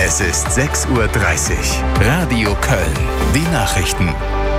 Es ist 6:30 Uhr. Radio Köln. Die Nachrichten.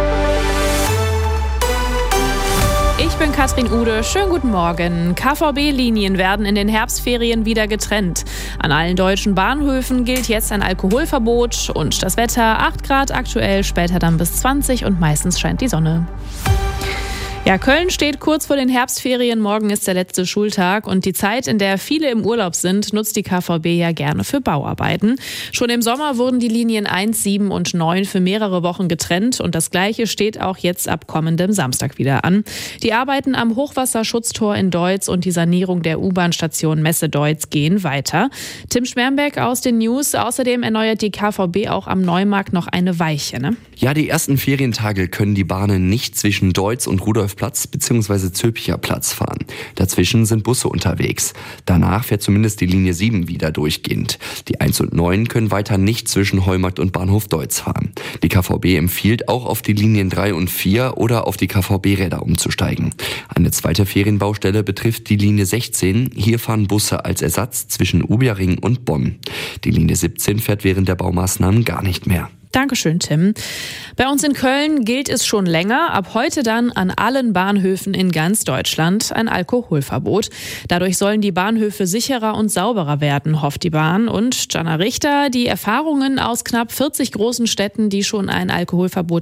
Ich bin Katrin Ude. Schönen guten Morgen. KVB-Linien werden in den Herbstferien wieder getrennt. An allen deutschen Bahnhöfen gilt jetzt ein Alkoholverbot und das Wetter 8 Grad aktuell, später dann bis 20 und meistens scheint die Sonne. Ja, Köln steht kurz vor den Herbstferien. Morgen ist der letzte Schultag und die Zeit, in der viele im Urlaub sind, nutzt die KVB ja gerne für Bauarbeiten. Schon im Sommer wurden die Linien 1, 7 und 9 für mehrere Wochen getrennt und das Gleiche steht auch jetzt ab kommendem Samstag wieder an. Die Arbeiten am Hochwasserschutztor in Deutz und die Sanierung der U-Bahn-Station Messe-Deutz gehen weiter. Tim Schmermbeck aus den News. Außerdem erneuert die KVB auch am Neumarkt noch eine Weiche, ne? Ja, die ersten Ferientage können die Bahnen nicht zwischen Deutz und Rudolfplatz bzw. Zülpicher Platz fahren. Dazwischen sind Busse unterwegs. Danach fährt zumindest die Linie 7 wieder durchgehend. Die 1 und 9 können weiter nicht zwischen Heumarkt und Bahnhof Deutz fahren. Die KVB empfiehlt auch auf die Linien 3 und 4 oder auf die KVB-Räder umzusteigen. Eine zweite Ferienbaustelle betrifft die Linie 16. Hier fahren Busse als Ersatz zwischen Ubering und Bonn. Die Linie 17 fährt während der Baumaßnahmen gar nicht mehr. Dankeschön, Tim. Bei uns in Köln gilt es schon länger, ab heute dann an allen Bahnhöfen in ganz Deutschland ein Alkoholverbot. Dadurch sollen die Bahnhöfe sicherer und sauberer werden, hofft die Bahn. Und Jana Richter, die Erfahrungen aus knapp 40 großen Städten, die schon ein Alkoholverbot